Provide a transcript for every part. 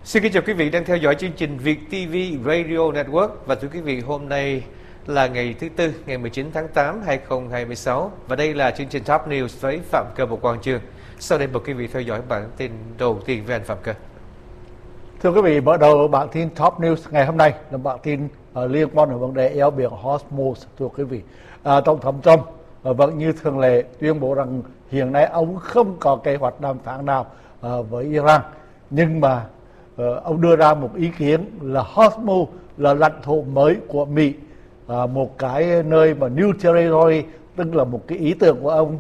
Xin kính chào quý vị đang theo dõi chương trình Việt TV Radio Network. Và thưa quý vị, hôm nay là ngày thứ Tư, ngày 19 tháng 8, 2026. Và đây là chương trình Top News với Phạm Cơ và Quang Chương. Sau đây mời quý vị theo dõi bản tin đầu tiên với anh Phạm Cơ. Thưa quý vị, mở đầu bản tin Top News ngày hôm nay là bản tin liên quan đến vấn đề eo biển Hormuz. Thưa quý vị, Tổng thống Trump vẫn như thường lệ tuyên bố rằng hiện nay ông không có kế hoạch đàm phán nào với Iran. Nhưng mà ông đưa ra một ý kiến là Hormuz là lãnh thổ mới của Mỹ, một cái nơi mà New Territory, tức là một cái ý tưởng của ông.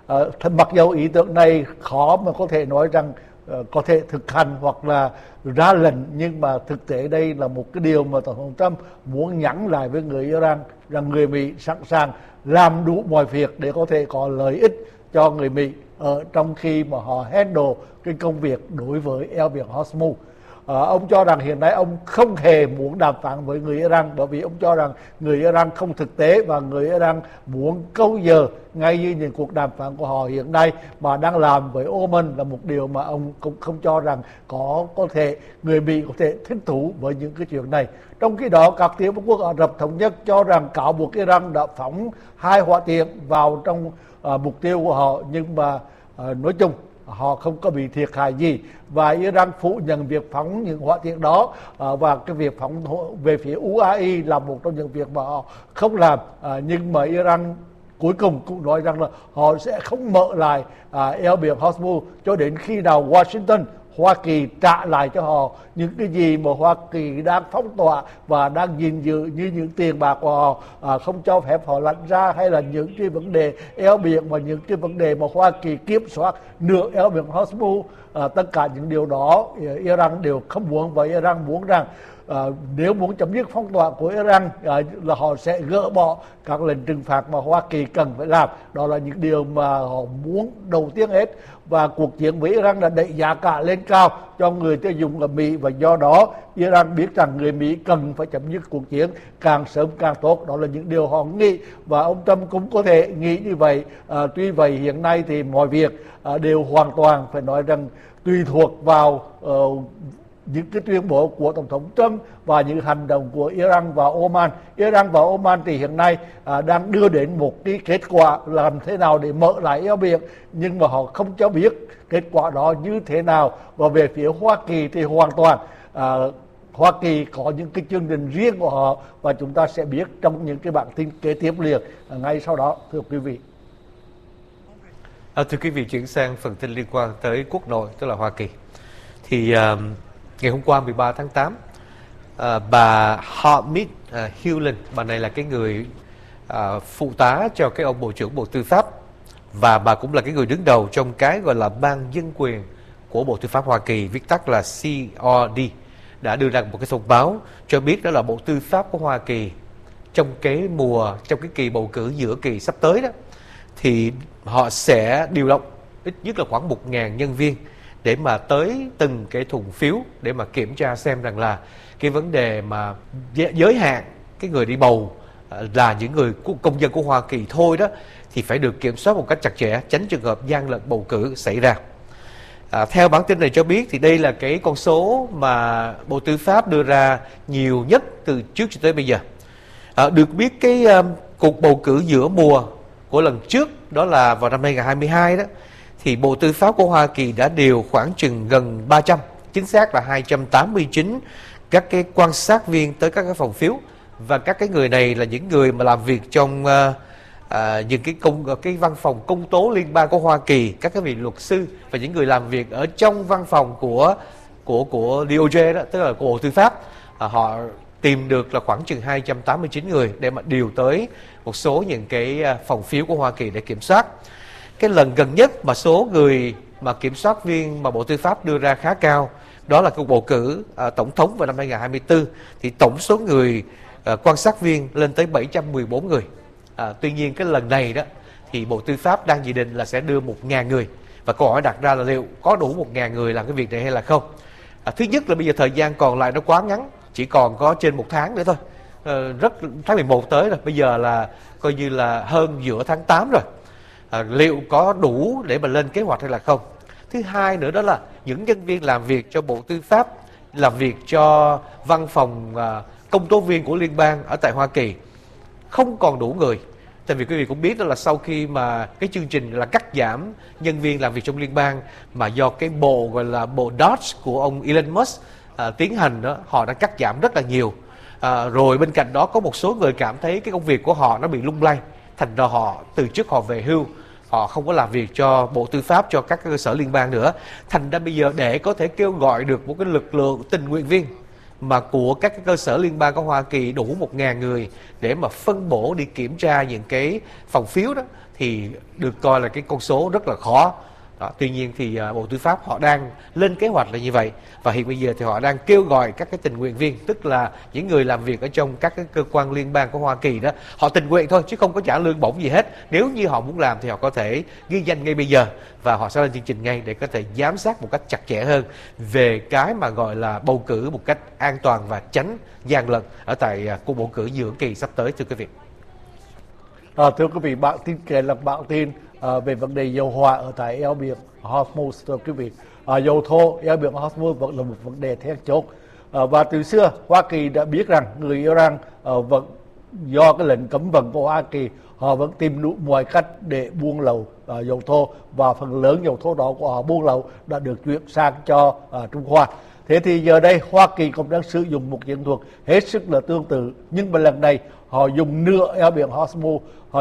Mặc dầu ý tưởng này khó mà có thể nói rằng có thể thực hành hoặc là ra lệnh, nhưng mà thực tế đây là một cái điều mà Tổng thống Trump muốn nhắn lại với người Iran rằng người Mỹ sẵn sàng làm đủ mọi việc để có thể có lợi ích cho người Mỹ trong khi mà họ handle cái công việc đối với eo biển Hormuz. Ông cho rằng hiện nay ông không hề muốn đàm phán với người Iran, bởi vì ông cho rằng người Iran không thực tế và người Iran muốn câu giờ ngay như những cuộc đàm phán của họ hiện nay mà đang làm với Oman là một điều mà ông cũng không cho rằng có thể người Mỹ có thể thích thú với những cái chuyện này. Trong khi đó, các tiểu vương quốc Ả Rập Thống Nhất cho rằng cáo buộc Iran đã phóng 2 hỏa tiễn vào trong mục tiêu của họ, nhưng mà nói chung họ không có bị thiệt hại gì, và Iran phủ nhận việc phóng những hỏa tiễn đó, và cái việc phóng về phía UAE là một trong những việc mà họ không làm. Nhưng mà Iran cuối cùng cũng nói rằng là họ sẽ không mở lại eo biển Hormuz cho đến khi nào Washington, Hoa Kỳ trả lại cho họ những cái gì mà Hoa Kỳ đang phong tỏa và đang gìn giữ, như những tiền bạc của họ, không cho phép họ lặn ra, hay là những cái vấn đề eo biển và những cái vấn đề mà Hoa Kỳ kiểm soát nửa eo biển Hormuz. Tất cả những điều đó Iran đều không muốn, và Iran muốn rằng nếu muốn chấm dứt phong tỏa của Iran là họ sẽ gỡ bỏ các lệnh trừng phạt mà Hoa Kỳ cần phải làm. Đó là những điều mà họ muốn đầu tiên hết. Và cuộc chiến với Iran đã đẩy giá cả lên cao cho người tiêu dùng ở Mỹ, và do đó Iran biết rằng người Mỹ cần phải chấm dứt cuộc chiến càng sớm càng tốt. Đó là những điều họ nghĩ, và ông Trump cũng có thể nghĩ như vậy. Tuy vậy hiện nay thì mọi việc đều hoàn toàn phải nói rằng tùy thuộc vào những cái tuyên bố của Tổng thống Trump và những hành động của Iran và Oman. Iran và Oman thì hiện nay đang đưa đến một cái kết quả làm thế nào để mở lại eo biển, nhưng mà họ không cho biết kết quả đó như thế nào. Và về phía Hoa Kỳ thì hoàn toàn Hoa Kỳ có những cái chương trình riêng của họ, và chúng ta sẽ biết trong những cái bản tin kế tiếp liền ngay sau đó, thưa quý vị. Thưa quý vị, chuyển sang phần tin liên quan tới quốc nội, tức là Hoa Kỳ. Thì ngày hôm qua 13 tháng 8, bà Hartmut Hewlett, bà này là cái người phụ tá cho cái ông Bộ trưởng Bộ Tư pháp, và bà cũng là cái người đứng đầu trong cái gọi là Ban Dân quyền của Bộ Tư pháp Hoa Kỳ, viết tắt là CRD, đã đưa ra một cái thông báo cho biết đó là Bộ Tư pháp của Hoa Kỳ trong cái kỳ bầu cử giữa kỳ sắp tới đó, thì họ sẽ điều động ít nhất là khoảng 1.000 nhân viên để mà tới từng cái thùng phiếu để mà kiểm tra xem rằng là cái vấn đề mà giới hạn cái người đi bầu là những người công dân của Hoa Kỳ thôi đó, thì phải được kiểm soát một cách chặt chẽ, tránh trường hợp gian lận bầu cử xảy ra. Theo bản tin này cho biết thì đây là cái con số mà Bộ Tư pháp đưa ra nhiều nhất từ trước cho tới bây giờ. Được biết cái cuộc bầu cử giữa mùa của lần trước, đó là vào năm 2022 đó, thì Bộ Tư pháp của Hoa Kỳ đã điều khoảng chừng gần 300, chính xác là 289 các cái quan sát viên tới các cái phòng phiếu. Và các cái người này là những người mà làm việc trong những cái văn phòng công tố liên bang của Hoa Kỳ, các cái vị luật sư và những người làm việc ở trong văn phòng của DOJ đó, tức là của Bộ Tư pháp. Họ tìm được là khoảng chừng 289 người để mà điều tới một số những cái phòng phiếu của Hoa Kỳ để kiểm soát. Cái lần gần nhất mà số người mà kiểm soát viên mà Bộ Tư pháp đưa ra khá cao, đó là cuộc bầu cử tổng thống vào năm 2024, thì tổng số người quan sát viên lên tới 714 người. Tuy nhiên cái lần này đó thì Bộ Tư pháp đang dự định là sẽ đưa 1.000 người, và câu hỏi đặt ra là liệu có đủ 1.000 người làm cái việc này hay là không. Thứ nhất là bây giờ thời gian còn lại nó quá ngắn, chỉ còn có trên 1 tháng nữa thôi. Tháng 11 tới rồi, bây giờ là coi như là hơn giữa tháng 8 rồi. Liệu có đủ để mà lên kế hoạch hay là không. Thứ hai nữa đó là những nhân viên làm việc cho Bộ Tư pháp làm việc cho văn phòng công tố viên của liên bang ở tại Hoa Kỳ không còn đủ người. Tại vì quý vị cũng biết đó là sau khi mà cái chương trình là cắt giảm nhân viên làm việc trong liên bang mà do cái bộ gọi là bộ Doge của ông Elon Musk tiến hành đó, họ đã cắt giảm rất là nhiều. Rồi bên cạnh đó có một số người cảm thấy cái công việc của họ nó bị lung lay, thành ra họ từ chức, họ về hưu, họ không có làm việc cho Bộ Tư pháp, cho các cơ sở liên bang nữa. Thành ra bây giờ để có thể kêu gọi được một cái lực lượng tình nguyện viên mà của các cái cơ sở liên bang của Hoa Kỳ đủ 1.000 người để mà phân bổ đi kiểm tra những cái phòng phiếu đó thì được coi là cái con số rất là khó. Đó, tuy nhiên thì Bộ Tư pháp họ đang lên kế hoạch là như vậy, và hiện bây giờ thì họ đang kêu gọi các cái tình nguyện viên, tức là những người làm việc ở trong các cái cơ quan liên bang của Hoa Kỳ đó, họ tình nguyện thôi chứ không có trả lương bổng gì hết. Nếu như họ muốn làm thì họ có thể ghi danh ngay bây giờ và họ sẽ lên chương trình ngay để có thể giám sát một cách chặt chẽ hơn về cái mà gọi là bầu cử một cách an toàn và tránh gian lận ở tại cuộc bầu cử giữa kỳ sắp tới, thưa quý vị. Thưa quý vị, bản tin kể là bản tin về vấn đề dầu hỏa ở tại eo biển Hormuz. Thưa quý vị, dầu thô eo biển Hormuz vẫn là một vấn đề then chốt, và từ xưa Hoa Kỳ đã biết rằng người Iran vẫn do cái lệnh cấm vận của Hoa Kỳ, họ vẫn tìm đủ mọi cách để buôn lậu dầu thô, và phần lớn dầu thô đó của họ buôn lậu đã được chuyển sang cho Trung Hoa. Thế thì giờ đây Hoa Kỳ cũng đang sử dụng một chiến thuật hết sức là tương tự, nhưng mà lần này họ dùng nửa eo biển Hormuz,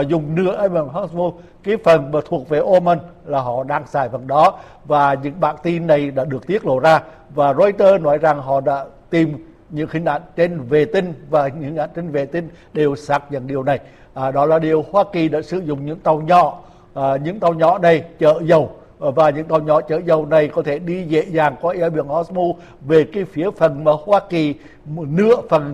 cái phần mà thuộc về Oman là họ đang xài phần đó, và những bản tin này đã được tiết lộ ra, và Reuters nói rằng họ đã tìm những hình ảnh trên vệ tinh, và những hình ảnh trên vệ tinh đều xác nhận điều này. Đó là điều Hoa Kỳ đã sử dụng những tàu nhỏ này chở dầu, và những tàu nhỏ chở dầu này có thể đi dễ dàng qua eo biển Hormuz về cái phía phần mà Hoa Kỳ, nửa phần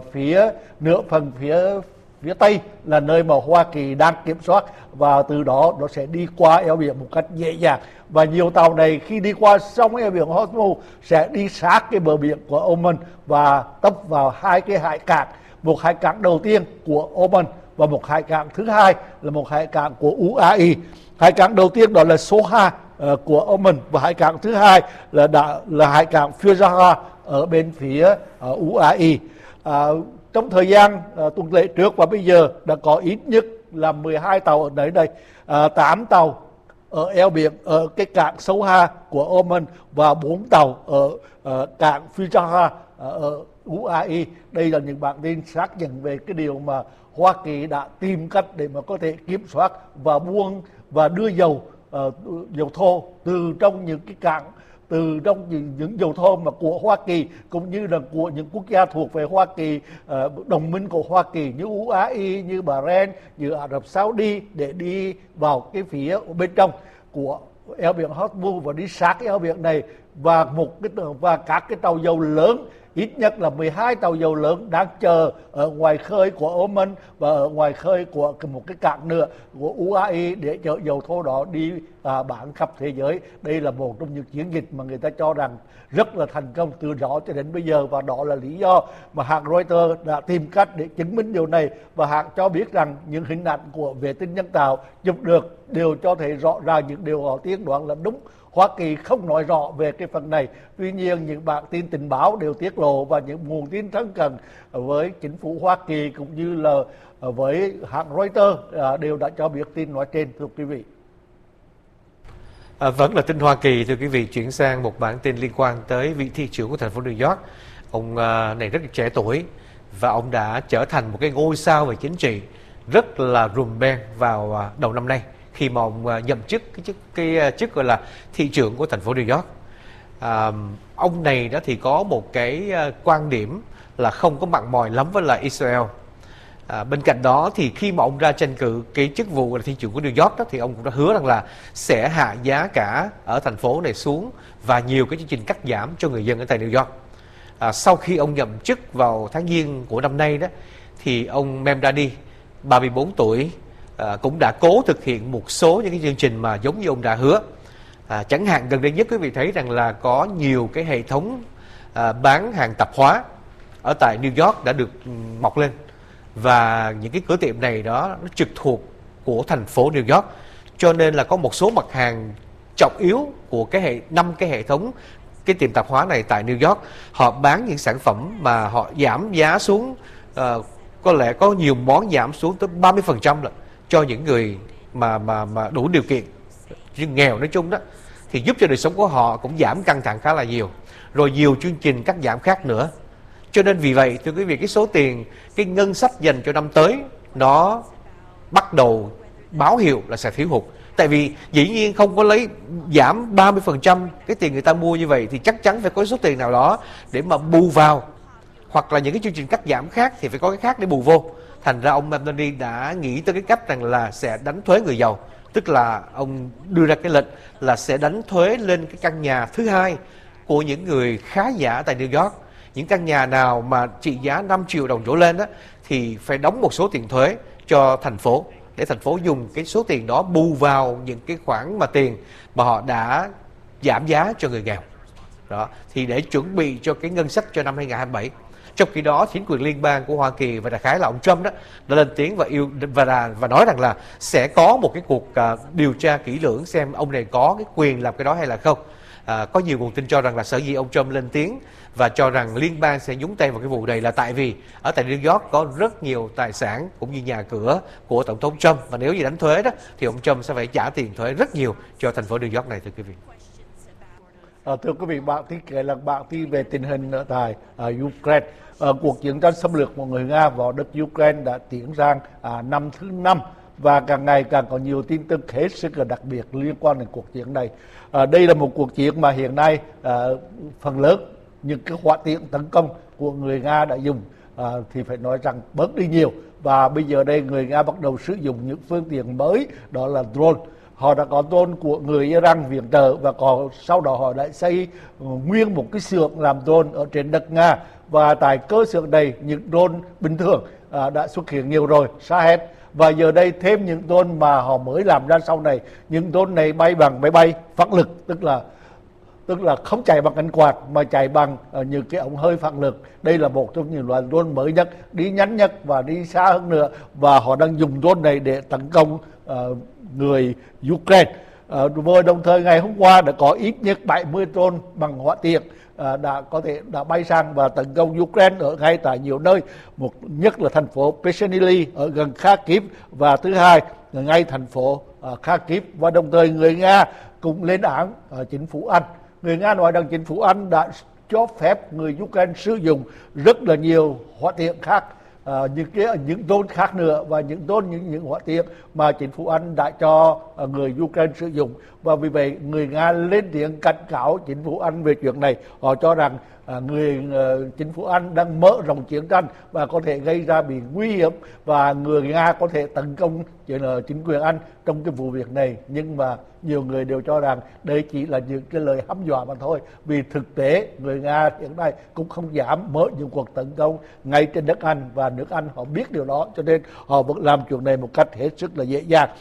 phía Tây là nơi mà Hoa Kỳ đang kiểm soát, và từ đó nó sẽ đi qua eo biển một cách dễ dàng. Và nhiều tàu này khi đi qua sông eo biển Hormuz sẽ đi sát cái bờ biển của Oman và tấp vào hai cái hải cảng, một hải cảng đầu tiên của Oman và một hải cảng thứ hai là một hải cảng của UAE. Hải cảng đầu tiên đó là Soha của Oman, và hải cảng thứ hai là hải cảng Fujara ở bên phía UAE. Trong thời gian tuần lễ trước và bây giờ đã có ít nhất là 12 tàu ở nơi đây, 8 tàu ở eo biển ở cái cảng Soha của Oman và 4 tàu ở cảng Fujara ở UAE. Đây là những bản tin xác nhận về cái điều mà Hoa Kỳ đã tìm cách để mà có thể kiểm soát và buôn và đưa dầu thô từ trong những cái cảng, từ trong những dầu thô mà của Hoa Kỳ cũng như là của những quốc gia thuộc về Hoa Kỳ, đồng minh của Hoa Kỳ như UAE, như Bahrain, như Ả Rập Saudi, để đi vào cái phía bên trong của eo biển Hormuz và đi sát eo biển này, và các cái tàu dầu lớn, ít nhất là 12 tàu dầu lớn đang chờ ở ngoài khơi của Oman và ở ngoài khơi của một cái cảng nữa của UAE để chở dầu thô đó đi bán khắp thế giới. Đây là một trong những chiến dịch mà người ta cho rằng rất là thành công từ đó cho đến bây giờ, và đó là lý do mà hãng Reuters đã tìm cách để chứng minh điều này, và hãng cho biết rằng những hình ảnh của vệ tinh nhân tạo chụp được đều cho thấy rõ ràng những điều họ tiên đoán là đúng. Hoa Kỳ không nói rõ về cái phần này, tuy nhiên những bản tin tình báo đều tiết lộ, và những nguồn tin thân cận với chính phủ Hoa Kỳ cũng như là với hãng Reuters đều đã cho biết tin nói trên, thưa quý vị. Vẫn là tin Hoa Kỳ, thưa quý vị. Chuyển sang một bản tin liên quan tới vị thị trưởng của thành phố New York. Ông này rất là trẻ tuổi và ông đã trở thành một cái ngôi sao về chính trị rất là rùm beng vào đầu năm nay, khi mà ông nhậm chức cái chức gọi là thị trưởng của thành phố New York. Ông này đó thì có một cái quan điểm là không có mặn mòi lắm với lại Israel. Bên cạnh đó thì khi mà ông ra tranh cử cái chức vụ là thị trưởng của New York đó, thì ông cũng đã hứa rằng là sẽ hạ giá cả ở thành phố này xuống và nhiều cái chương trình cắt giảm cho người dân ở tại New York. Sau khi ông nhậm chức vào tháng Giêng của năm nay đó, thì ông Memdani, 34 tuổi, cũng đã cố thực hiện một số những cái chương trình mà giống như ông đã hứa. Chẳng hạn gần đây nhất quý vị thấy rằng là có nhiều cái hệ thống bán hàng tạp hóa ở tại New York đã được mọc lên, và những cái cửa tiệm này đó nó trực thuộc của thành phố New York, cho nên là có một số mặt hàng trọng yếu của 5 cái hệ thống cái tiệm tạp hóa này tại New York, họ bán những sản phẩm mà họ giảm giá xuống, có lẽ có nhiều món giảm xuống tới 30% là cho những người mà đủ điều kiện, nhưng nghèo nói chung đó, thì giúp cho đời sống của họ cũng giảm căng thẳng khá là nhiều. Rồi nhiều chương trình cắt giảm khác nữa. Cho nên vì vậy, thưa quý vị, cái số tiền, cái ngân sách dành cho năm tới nó bắt đầu báo hiệu là sẽ thiếu hụt. Tại vì dĩ nhiên không có lấy giảm 30% cái tiền người ta mua như vậy, thì chắc chắn phải có số tiền nào đó để mà bù vào. Hoặc là những cái chương trình cắt giảm khác thì phải có cái khác để bù vô. Thành ra ông Anthony đã nghĩ tới cái cách rằng là sẽ đánh thuế người giàu. Tức là ông đưa ra cái lệnh là sẽ đánh thuế lên cái căn nhà thứ hai của những người khá giả tại New York. Những căn nhà nào mà trị giá 5 triệu đồng đổ lên đó, thì phải đóng một số tiền thuế cho thành phố, để thành phố dùng cái số tiền đó bù vào những cái khoản mà tiền mà họ đã giảm giá cho người nghèo. Đó, thì để chuẩn bị cho cái ngân sách cho năm 2027. Trong khi đó, chính quyền liên bang của Hoa Kỳ và đại khái là ông Trump đó đã lên tiếng và nói rằng là sẽ có một cái cuộc điều tra kỹ lưỡng xem ông này có cái quyền làm cái đó hay là không. Có nhiều nguồn tin cho rằng là sở dĩ ông Trump lên tiếng và cho rằng liên bang sẽ nhúng tay vào cái vụ này là tại vì ở tại New York có rất nhiều tài sản cũng như nhà cửa của tổng thống Trump, và nếu như đánh thuế đó thì ông Trump sẽ phải trả tiền thuế rất nhiều cho thành phố New York này, thưa quý vị. Thưa quý vị, bạn kể là bạn tin về tình hình ở tại Ukraine. Cuộc chiến tranh xâm lược của người Nga vào đất Ukraine đã tiến sang năm thứ 5 và càng ngày càng có nhiều tin tức hết sức là đặc biệt liên quan đến cuộc chiến này. Đây là một cuộc chiến mà hiện nay phần lớn những cái hỏa tiễn tấn công của người Nga đã dùng thì phải nói rằng bớt đi nhiều, và bây giờ đây người Nga bắt đầu sử dụng những phương tiện mới, đó là drone. Họ đã có drone của người Iran viện trợ, và còn sau đó họ đã xây nguyên một cái xưởng làm drone ở trên đất Nga, và tại cơ sở này những drone bình thường đã xuất hiện nhiều rồi, Shahed, và giờ đây thêm những drone mà họ mới làm ra sau này. Những drone này bay bằng máy bay phản lực, tức là không chạy bằng cánh quạt mà chạy bằng những cái ống hơi phản lực. Đây là một trong những loại drone mới nhất, đi nhanh nhất và đi xa hơn nữa, và họ đang dùng drone này để tấn công người Ukraine. Vừa đồng thời ngày hôm qua đã có ít nhất 70 drone bằng hỏa tiễn đã bay sang và tấn công Ukraine ở ngay tại nhiều nơi, một nhất là thành phố Peshenili ở gần Kharkiv, và thứ hai là ngay thành phố Kharkiv. Và đồng thời người Nga cũng lên án chính phủ Anh. Người Nga nói rằng chính phủ Anh đã cho phép người Ukraine sử dụng rất là nhiều hỏa tiễn khác, những drone khác nữa, và những hỏa tiễn mà chính phủ Anh đã cho người Ukraine sử dụng. Và vì vậy người Nga lên tiếng cảnh cáo chính phủ Anh về chuyện này. Họ cho rằng chính phủ Anh đang mở rộng chiến tranh và có thể gây ra bị nguy hiểm, và người Nga có thể tấn công chính quyền Anh trong cái vụ việc này. Nhưng mà nhiều người đều cho rằng đây chỉ là những cái lời hăm dọa mà thôi, vì thực tế người Nga hiện nay cũng không dám mở những cuộc tấn công ngay trên đất Anh, và nước Anh họ biết điều đó, cho nên họ vẫn làm chuyện này một cách hết sức là dễ dàng.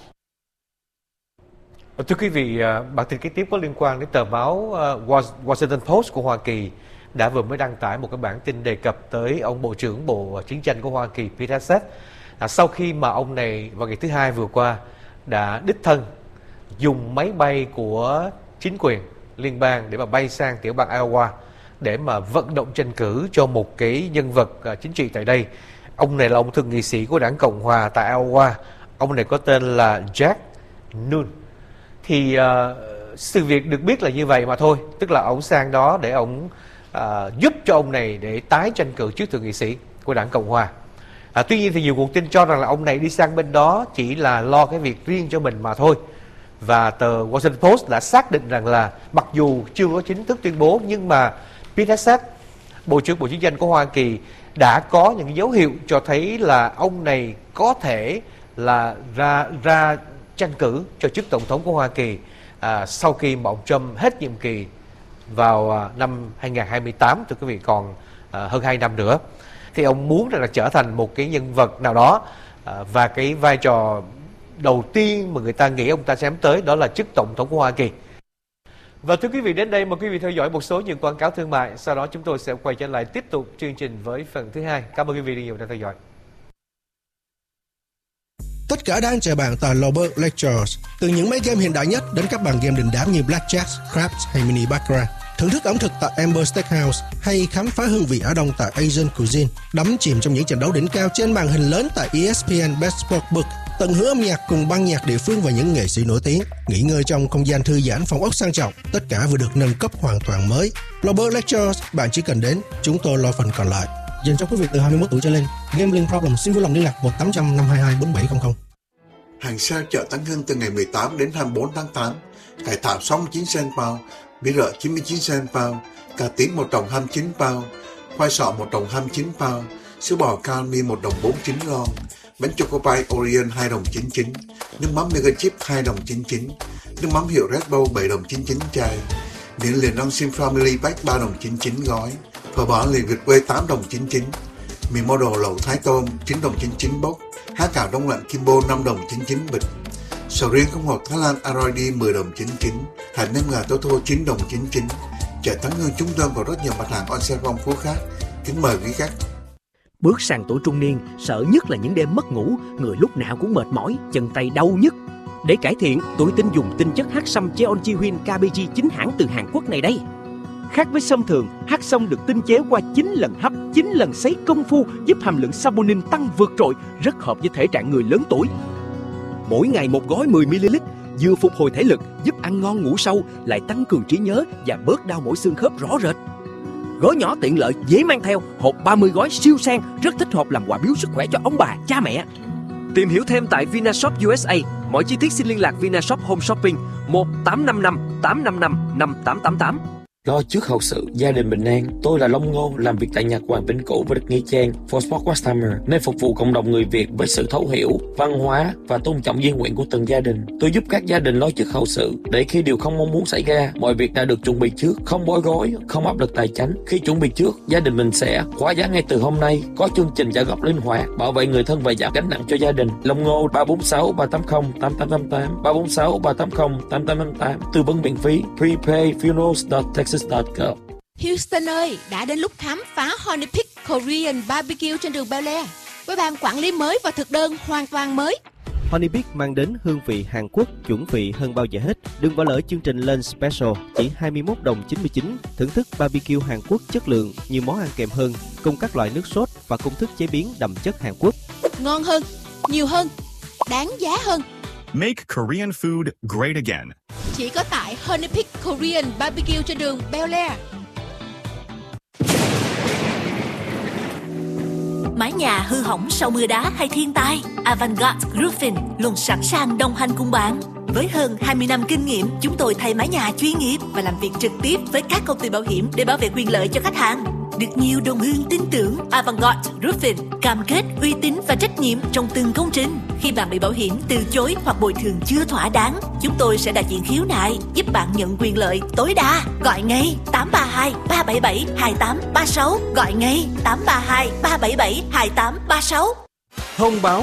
Thưa quý vị, bản tin kế tiếp có liên quan đến tờ báo Washington Post của Hoa Kỳ đã vừa mới đăng tải một cái bản tin đề cập tới ông Bộ trưởng Bộ Chiến tranh của Hoa Kỳ Pete Hegseth. Sau khi mà ông này vào ngày thứ Hai vừa qua đã đích thân dùng máy bay của chính quyền liên bang để mà bay sang tiểu bang Iowa để mà vận động tranh cử cho một cái nhân vật chính trị tại đây. Ông này là ông thượng nghị sĩ của đảng Cộng Hòa tại Iowa. Ông này có tên là Jack Noon. Thì sự việc được biết là như vậy mà thôi, tức là ông sang đó để ông giúp cho ông này để tái tranh cử trước thượng nghị sĩ của đảng Cộng Hòa. Tuy nhiên thì nhiều nguồn tin cho rằng là ông này đi sang bên đó chỉ là lo cái việc riêng cho mình mà thôi. Và tờ Washington Post đã xác định rằng là mặc dù chưa có chính thức tuyên bố, nhưng mà Pete Hegseth, Bộ trưởng Bộ Chiến tranh của Hoa Kỳ, đã có những dấu hiệu cho thấy là ông này có thể là ra tranh cử cho chức tổng thống của Hoa Kỳ sau khi mà ông Trump hết nhiệm kỳ vào năm 2028, thưa quý vị, còn hơn 2 năm nữa. Thì ông muốn là trở thành một cái nhân vật nào đó, và cái vai trò đầu tiên mà người ta nghĩ ông ta sẽ tới đó là chức tổng thống của Hoa Kỳ. Và thưa quý vị, đến đây mời quý vị theo dõi một số những quảng cáo thương mại, sau đó chúng tôi sẽ quay trở lại tiếp tục chương trình với phần thứ hai. Cảm ơn quý vị rất nhiều đã theo dõi. Tất cả đang chờ bạn tại Lobert Lectures, từ những máy game hiện đại nhất đến các bàn game đình đám như Blackjack, Craps hay Mini Baccarat. thưởng thức ẩm thực tại Amber Steakhouse hay khám phá hương vị Á Đông tại Asian Cuisine, đắm chìm trong những trận đấu đỉnh cao trên màn hình lớn tại ESPN Bet Sportsbook, tận hưởng âm nhạc cùng ban nhạc địa phương và những nghệ sĩ nổi tiếng, nghỉ ngơi trong không gian thư giãn phòng ốc sang trọng, tất cả vừa được nâng cấp hoàn toàn mới. Global Lectures, bạn chỉ cần đến, chúng tôi lo phần còn lại. Dành cho quý vị từ 21 tuổi trở lên. Gambling problem xin vui lòng liên lạc 1-800-522-4700. Hàng xa chợ Tân Hưng từ ngày 18 đến 24 tháng 8. Cải thảo 69 cent pound, bí rợ 99 cent pound, cà tím 1 đồng 29 pound, khoai sọ 1 đồng 29 pound, sữa bò Calmi 1 đồng 49 lon, bánh choco pie Oreo 2 đồng 99, nước mắm Mega Chip 2 đồng 99, nước mắm hiệu Red Bull 7 đồng 99 chai, miến liền non sim Family Pack 3 đồng 99 gói, phở bò liền Việt quê 8 đồng 99, mì model lẩu Thái tôm 9 đồng 99 bốc, há cảo đông lạnh Kimbo 5 đồng 99 bịch, sầu riêng không ngọt Thái Lan Aroidi 10 đồng 99, hạt nêm gà Tô Thô 9 đồng 99. Chợ Tân Hưng chúng tôi còn rất nhiều mặt hàng on sale phong phú khác. Kính mời quý khách. Bước sang tuổi trung niên, sợ nhất là những đêm mất ngủ, người lúc nào cũng mệt mỏi, chân tay đau nhức. Để cải thiện, tôi tin dùng tinh chất hắc sâm Jeonjiwin KBG chính hãng từ Hàn Quốc này đây. Khác với sâm thường, hắc sâm được tinh chế qua 9 lần hấp, 9 lần sấy công phu, giúp hàm lượng saponin tăng vượt trội, rất hợp với thể trạng người lớn tuổi. Mỗi ngày một gói 10ml, vừa phục hồi thể lực, giúp ăn ngon ngủ sâu, lại tăng cường trí nhớ và bớt đau mỏi xương khớp rõ rệt. Gói nhỏ tiện lợi, dễ mang theo, hộp 30 gói siêu sang, rất thích hợp làm quà biếu sức khỏe cho ông bà, cha mẹ. Tìm hiểu thêm tại Vinashop USA. Mọi chi tiết xin liên lạc Vinashop Home Shopping 1-855-855-5888. Lo trước hậu sự, gia đình bình an. Tôi là Long Ngô, làm việc tại Nhật Hoàng Vĩnh Cửu và được Nghĩa Trang for Sport Customer, nơi phục vụ cộng đồng người Việt với sự thấu hiểu, văn hóa và tôn trọng di nguyện của từng gia đình. Tôi giúp các gia đình lo trước hậu sự, để khi điều không mong muốn xảy ra, mọi việc đã được chuẩn bị trước, không bối rối, không áp lực tài chính. Khi chuẩn bị trước, gia đình mình sẽ khóa giá ngay từ hôm nay, có chương trình trả góp linh hoạt, bảo vệ người thân và giảm gánh nặng cho gia đình. Long Ngô 346 380 8888 346 380 8888, tư vấn miễn phí. Prepaidfunerals.texas. Houston ơi, đã đến lúc khám phá Honey Pig Korean Barbecue trên đường Bel Air với ban quản lý mới và thực đơn hoàn toàn mới. Honey Pig mang đến hương vị Hàn Quốc chuẩn vị hơn bao giờ hết. Đừng bỏ lỡ chương trình Lunch Special chỉ 21 đồng 99, thưởng thức barbecue Hàn Quốc chất lượng, nhiều món ăn kèm hơn, cùng các loại nước sốt và công thức chế biến đậm chất Hàn Quốc. Ngon hơn, nhiều hơn, đáng giá hơn. Make Korean food great again. Chỉ có tại Honey Pig Korean Barbecue trên đường Bel Air. Mái nhà hư hỏng sau mưa đá hay thiên tai, Avantgarde Roofing luôn sẵn sàng đồng hành cùng bạn. Với hơn 20 năm kinh nghiệm, chúng tôi thay mái nhà chuyên nghiệp và làm việc trực tiếp với các công ty bảo hiểm để bảo vệ quyền lợi cho khách hàng. Được nhiều đồng hương tin tưởng, Avantgarde Roofing cam kết uy tín và trách nhiệm trong từng công trình. Khi bạn bị bảo hiểm từ chối hoặc bồi thường chưa thỏa đáng, chúng tôi sẽ đại diện khiếu nại, giúp bạn nhận quyền lợi tối đa. Gọi ngay 832 377 2836, gọi ngay 832 377 2836. Thông báo: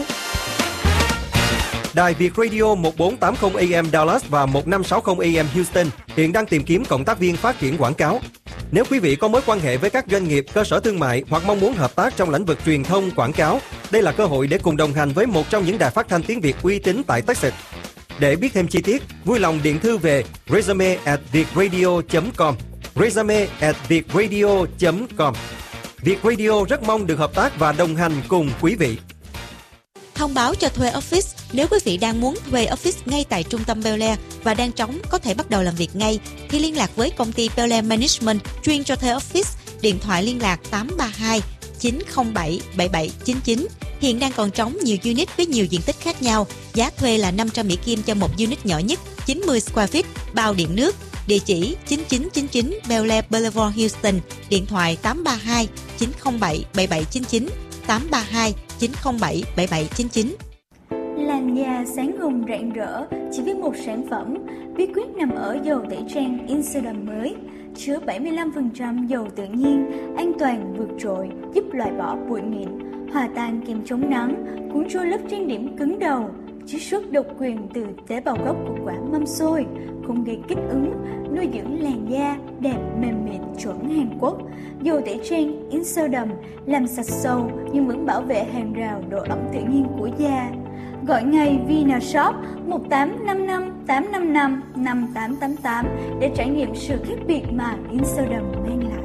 Đài Việt Radio 1480 AM Dallas và 1560 AM Houston hiện đang tìm kiếm cộng tác viên phát triển quảng cáo. Nếu quý vị có mối quan hệ với các doanh nghiệp, cơ sở thương mại hoặc mong muốn hợp tác trong lĩnh vực truyền thông, quảng cáo, đây là cơ hội để cùng đồng hành với một trong những đài phát thanh tiếng Việt uy tín tại Texas. Để biết thêm chi tiết, vui lòng điện thư về resume@vietradio.com, resume@vietradio.com. Việt Radio rất mong được hợp tác và đồng hành cùng quý vị. Thông báo cho thuê office. Nếu quý vị đang muốn thuê office ngay tại trung tâm Bel Air và đang trống có thể bắt đầu làm việc ngay, thì liên lạc với công ty Bel Air Management chuyên cho thuê office. Điện thoại liên lạc 832 907 7799. Hiện đang còn trống nhiều unit với nhiều diện tích khác nhau. Giá thuê là 500 Mỹ Kim cho một unit nhỏ nhất, 90 square feet, bao điện nước. Địa chỉ 9999 Bel Air Boulevard, Houston. Điện thoại 832 907 7799, 832 907 7799. Làn da sáng hồng rạng rỡ chỉ với một sản phẩm. Bí quyết nằm ở dầu tẩy trang Insodam mới, chứa 75% dầu tự nhiên, an toàn vượt trội, giúp loại bỏ bụi mịn, hòa tan kem chống nắng, cuốn trôi lớp trang điểm cứng đầu, chiết xuất độc quyền từ tế bào gốc của quả mâm xôi, không gây kích ứng, nuôi dưỡng làn da đẹp mềm mịn chuẩn Hàn Quốc. Dầu tẩy trang Insodam làm sạch sâu nhưng vẫn bảo vệ hàng rào độ ẩm tự nhiên của da. Gọi ngay Vinashop 1855 855 5888 để trải nghiệm sự khác biệt mà Instagram mang lại.